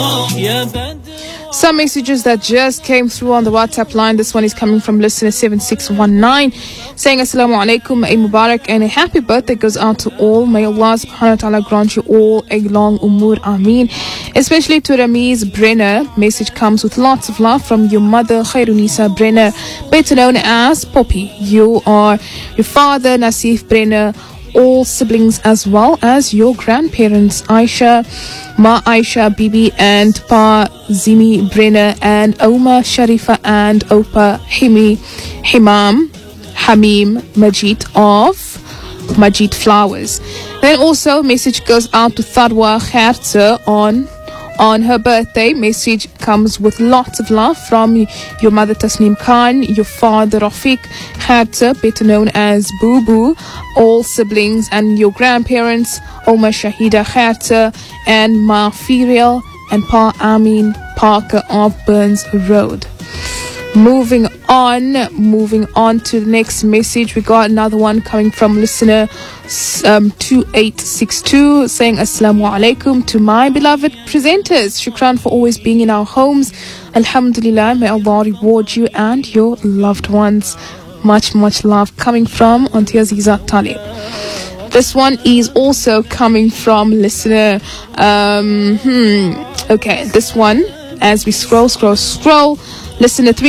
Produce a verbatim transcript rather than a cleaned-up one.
Some messages that just came through on the WhatsApp line. This one is coming from listener seven six one nine saying Assalamu alaikum, a Mubarak and a happy birthday goes out to all. May Allah subhanahu wa ta'ala grant you all a long umur, ameen. Especially to Ramiz Brenner. Message comes with lots of love from your mother Khairunisa Brenner, better known as Poppy. You are your father Nasif Brenner, all siblings as well as your grandparents Aisha, Ma Aisha Bibi and Pa Zimi Brenner and Oma Sharifa and Opa Himi Himam Hamim Majid of Majid Flowers. Then also message goes out to Thadwa Khairta on on her birthday. Message comes with lots of love from your mother Tasneem Khan, your father Rafiq Khairta, better known as Boo Boo, all siblings and your grandparents Oma Shahida Khairta and Ma Firial and Pa Amin Parker of Burns Road. Moving on, moving on to the next message. We got another one coming from listener um, two eight six two saying Assalamu alaikum to my beloved presenters. Shukran for always being in our homes. Alhamdulillah, may Allah reward you and your loved ones. Much, much love coming from Auntie Aziza Talib. This one is also coming from listener. Um, hmm, okay, this one, as we scroll, scroll, scroll, listener three.